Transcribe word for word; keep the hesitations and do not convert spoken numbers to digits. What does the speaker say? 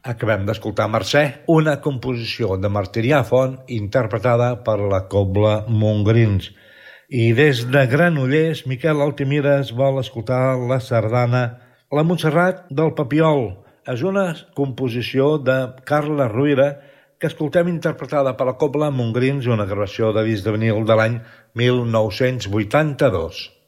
Acabem d'escoltar Mercè, una composició de Martirià Font interpretada per la Cobla Montgrins. I des de Granollers, Miquel Altimires vol escoltar la sardana La Montserrat del Papiol. És una composició de Carla Rovira que escoltem interpretada per la Cobla Montgrins, una gravació de disc de vinil de l'any mil nou-cents vuitanta-dos.